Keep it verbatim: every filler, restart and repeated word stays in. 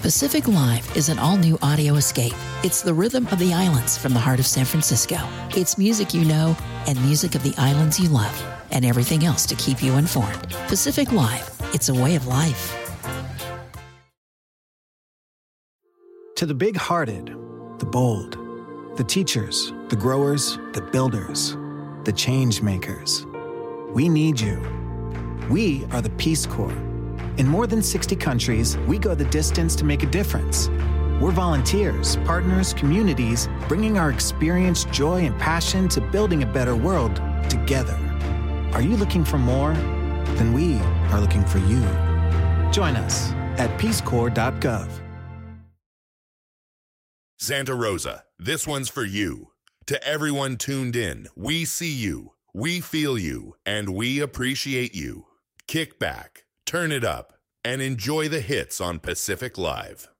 Pacific Live is an all-new audio escape. It's the rhythm of the islands from the heart of San Francisco. It's music you know and music of the islands you love, and everything else to keep you informed. Pacific Live, it's a way of life. To the big-hearted, the bold, the teachers, the growers, the builders, the change makers, we need you. We are the Peace Corps. In more than sixty countries, we go the distance to make a difference. We're volunteers, partners, communities, bringing our experience, joy, and passion to building a better world together. Are you looking for more? Then we are looking for you. Join us at peace corps dot gov. Santa Rosa, this one's for you. To everyone tuned in, we see you, we feel you, and we appreciate you. Kick back, turn it up, and enjoy the hits on Pacific Live.